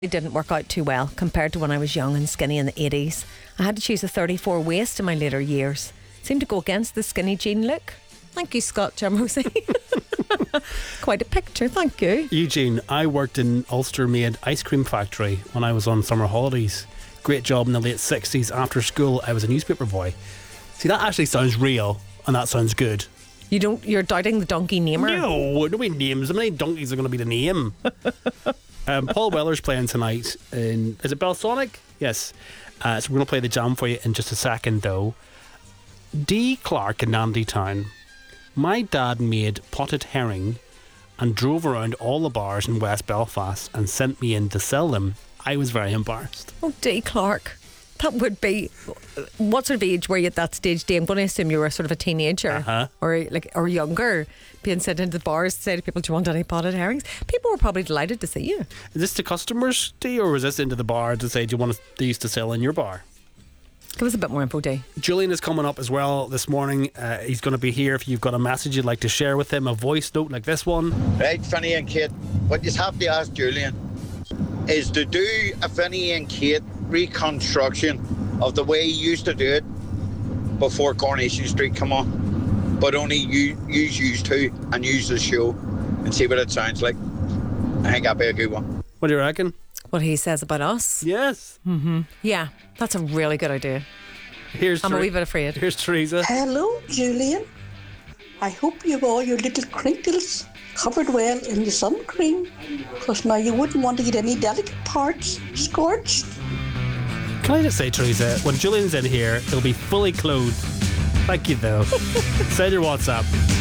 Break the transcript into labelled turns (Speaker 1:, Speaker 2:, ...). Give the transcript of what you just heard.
Speaker 1: It didn't work out too well compared to when I was young and skinny in the 80s. I had to choose a 34 waist in my later years. It seemed to go against the skinny jean look. Thank you, Scott Jamosi. Quite a picture, thank you.
Speaker 2: Eugene, I worked in Ulster-made ice cream factory when I was on summer holidays. Great job in the late 60s. After school, I was a newspaper boy. See, that actually sounds real, and that sounds good.
Speaker 1: You're doubting the donkey namer?
Speaker 2: No, nobody names. How many donkeys are going to be the name? Paul Weller's playing tonight in, is it Belsonic? Yes. So we're going to play the jam for you in just a second, though. D. Clark in Nandytown. My dad made potted herring and drove around all the bars in West Belfast and sent me in to sell them. I was very embarrassed.
Speaker 1: Oh, D. Clark. That would be... What sort of age were you at that stage, D? I'm going to assume you were sort of a teenager or younger, being sent into the bars to say to people, do you want any potted herrings? People were probably delighted to see you.
Speaker 2: Is this to customers, D, or was this into the bar to say, do you want these to sell in your bar?
Speaker 1: Give us a bit more info, D.
Speaker 2: Julian is coming up as well this morning. He's going to be here if you've got a message you'd like to share with him, a voice note like this one.
Speaker 3: Right, Finny and Kate, what you have to ask Julian is to do a Finny and Kate reconstruction of the way you used to do it before Coronation Street come on, but only you used to and use the show and see what it sounds like. I think that'd be a good one.
Speaker 2: What do you reckon?
Speaker 1: What he says about us?
Speaker 2: Yes.
Speaker 1: Mm-hmm. Yeah, that's a really good idea.
Speaker 2: I'm
Speaker 1: a wee bit afraid.
Speaker 2: Here's Teresa.
Speaker 4: Hello, Julian. I hope you've all your little crinkles covered well in the sun cream, because now you wouldn't want to get any delicate parts scorched.
Speaker 2: Can I just say, Teresa, when Julian's in here, he'll be fully clothed. Thank you, though. Send your WhatsApp.